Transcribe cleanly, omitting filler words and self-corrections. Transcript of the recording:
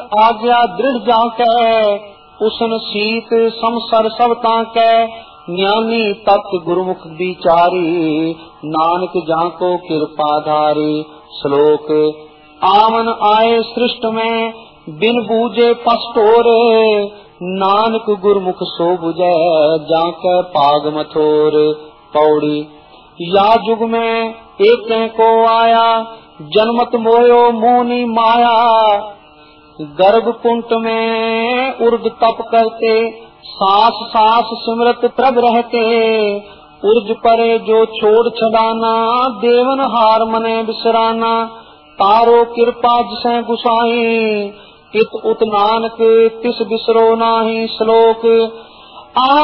आज्ञा दृढ़ जाके, उसन शीत समसर सब ताके। ज्ञानी तत्व गुरुमुख विचारी, नानक जाको कृपाधारी। श्लोक आमन आए सृष्ट में, बिन बूझे पस्तोरे। नानक गुरुमुख सो बुझे, जाके पाग मथोर। पौड़ी या युग में एक को आया, जन्मत मोयो मोनी माया। गर्भ कुंट में उर्द तप करते, सास सास सिमरत प्रभ रहते। उर्ज परे जो छोड़ छड़ाना, देवन हार मने बिसराना। तारो कृपा जिसे गुसाई, इत उत नानक तिस बिसरो नाही। श्लोक